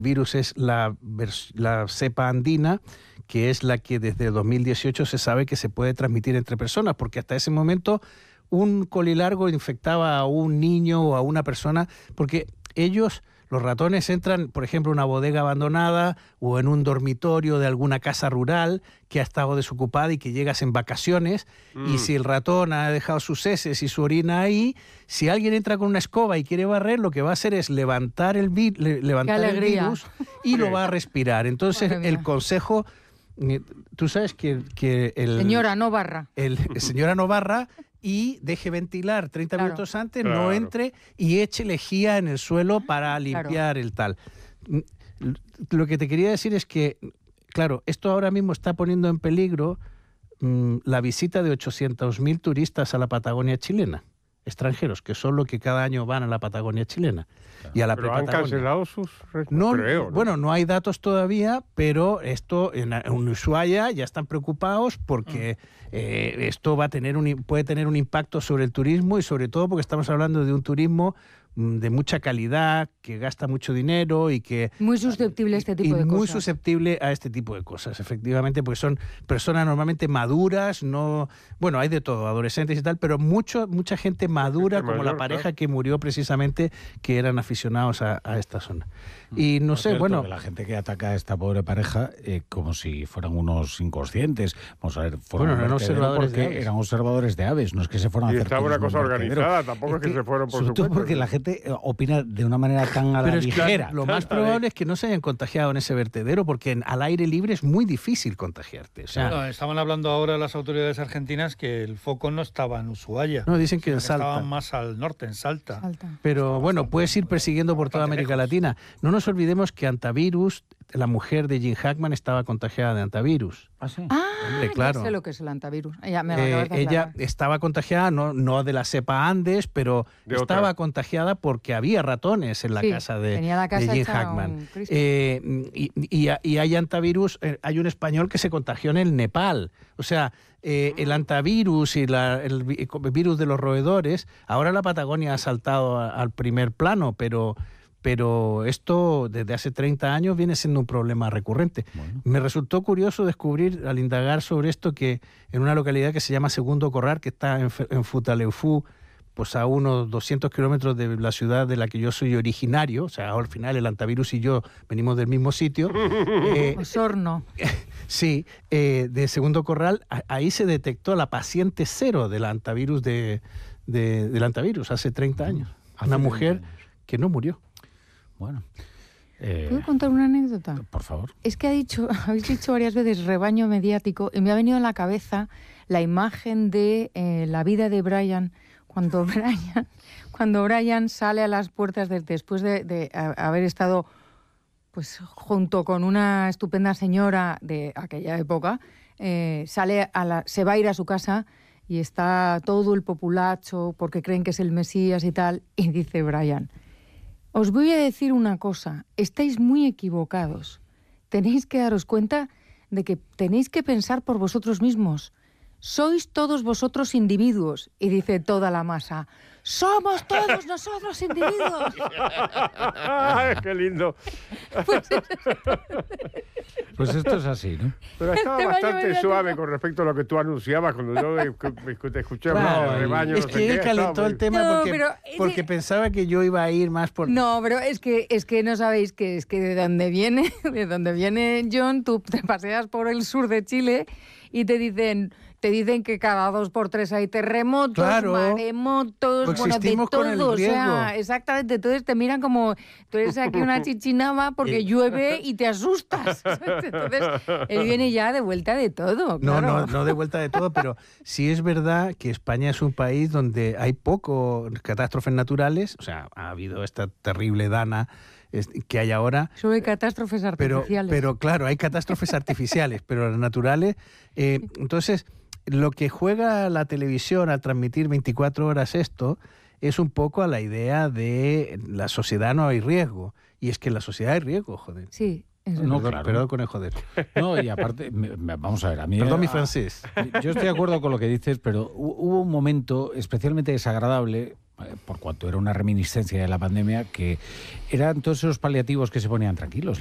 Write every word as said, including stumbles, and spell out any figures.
virus es la, la cepa andina, que es la que desde dos mil dieciocho se sabe que se puede transmitir entre personas, porque hasta ese momento un colilargo infectaba a un niño o a una persona, porque ellos, los ratones, entran, por ejemplo, en una bodega abandonada o en un dormitorio de alguna casa rural que ha estado desocupada y que llegas en vacaciones, mm. y si el ratón ha dejado sus heces y su orina ahí, si alguien entra con una escoba y quiere barrer, lo que va a hacer es levantar el, vi le levantar el virus y lo va a respirar. Entonces, el consejo... Tú sabes que, que el... Señora, no barra. El, el señora no barra y deje ventilar treinta claro. minutos antes, claro. no entre y eche lejía en el suelo para limpiar claro. el tal. Lo que te quería decir es que, claro, esto ahora mismo está poniendo en peligro mmm, la visita de ochocientos mil turistas a la Patagonia chilena, extranjeros, que son los que cada año van a la Patagonia chilena. Claro. Y a la ¿Pero han cancelado sus...? No, creo, ¿no? Bueno, no hay datos todavía, pero esto en, en Ushuaia ya están preocupados porque mm. eh, esto va a tener un, puede tener un impacto sobre el turismo y sobre todo porque estamos hablando de un turismo de mucha calidad, que gasta mucho dinero y que... Muy susceptible a este tipo y de muy cosas. Muy susceptible a este tipo de cosas, efectivamente, porque son personas normalmente maduras, no... Bueno, hay de todo, adolescentes y tal, pero mucho, mucha gente madura, gente como mayor, la pareja claro. que murió precisamente, que eran aficionados a, a esta zona. Y no Por sé, cierto, bueno... La gente que ataca a esta pobre pareja eh, como si fueran unos inconscientes. Vamos a ver, fueron bueno, eran observadores de aves. Eran observadores de aves, no es que se fueran a hacer... Y estaba una cosa organizada, tampoco es que, que se fueron por su cuenta. porque la gente opina de una manera tan a la Pero es ligera. Que lo más probable es que no se hayan contagiado en ese vertedero, porque en, al aire libre es muy difícil contagiarte. O sea, bueno, estaban hablando ahora las autoridades argentinas que el foco no estaba en Ushuaia. No, dicen que en Salta. Estaban más al norte, en Salta. Salta. Pero bueno, puedes ir persiguiendo por toda América Latina. No nos olvidemos que antivirus, la mujer de Jim Hackman estaba contagiada de antivirus. ¿Ah, sí? Ah, Hombre, claro. Ya sé lo que es el antivirus. Ella, me eh, ella estaba contagiada, no, no de la cepa Andes, pero de estaba otra. contagiada porque había ratones en la sí, casa de, tenía la casa de Jim Hackman. Eh, y, y, y hay antivirus, eh, hay un español que se contagió en el Nepal. O sea, eh, el antivirus y la, el virus de los roedores, ahora la Patagonia ha saltado a, al primer plano, pero... pero esto desde hace treinta años viene siendo un problema recurrente. Bueno. Me resultó curioso descubrir, al indagar sobre esto, que en una localidad que se llama Segundo Corral, que está en, en Futaleufú, pues a unos doscientos kilómetros de la ciudad de la que yo soy originario, o sea, al final el antivirus y yo venimos del mismo sitio. eh, Osorno. Sí, eh, de Segundo Corral, a, ahí se detectó la paciente cero del antivirus, de, de, del antivirus hace treinta años. Hace una mujer años. que no murió. Bueno, eh, ¿puedo contar una anécdota? Por favor. Es que ha dicho, habéis dicho varias veces rebaño mediático y me ha venido a la cabeza la imagen de eh, la vida de Brian cuando Brian, cuando Brian sale a las puertas de, después de, de a, haber estado pues junto con una estupenda señora de aquella época, eh, sale a la, se va a ir a su casa y está todo el populacho porque creen que es el Mesías y tal, y dice Brian: os voy a decir una cosa, estáis muy equivocados. Tenéis que daros cuenta de que tenéis que pensar por vosotros mismos. Sois todos vosotros individuos. Y dice toda la masa: ¡somos todos nosotros individuos! ¡Qué lindo! Pues, pues esto es así, ¿no? Pero estaba este bastante suave con respecto a lo que tú anunciabas cuando yo te escuché hablar bueno, de rebaño. Es no que sé él qué, calentó el tema no, porque, pero, porque sí. pensaba que yo iba a ir más por... No, pero es que, es que no sabéis que es que de dónde viene, de dónde viene John, tú te paseas por el sur de Chile y te dicen... Te dicen que cada dos por tres hay terremotos, claro, maremotos, bueno, de todo, o sea, exactamente. Entonces te miran como, tú eres aquí una chichinaba porque llueve y te asustas. Entonces él viene ya de vuelta de todo. No, claro. no, no de vuelta de todo, pero sí es verdad que España es un país donde hay poco catástrofes naturales, o sea, ha habido esta terrible dana que hay ahora. Sobre catástrofes artificiales. Pero, pero claro, hay catástrofes artificiales, pero las naturales. Eh, entonces, lo que juega la televisión al transmitir veinticuatro horas esto es un poco a la idea de la sociedad no hay riesgo. Y es que en la sociedad hay riesgo, joder. Sí. Eso no, perdón, claro. perdón con el joder. No, y aparte, me, me, vamos a ver, a mí... Perdón a, mi francés. Yo estoy de acuerdo con lo que dices, pero hubo un momento especialmente desagradable eh, por cuanto era una reminiscencia de la pandemia, que eran todos esos paliativos que se ponían tranquilos.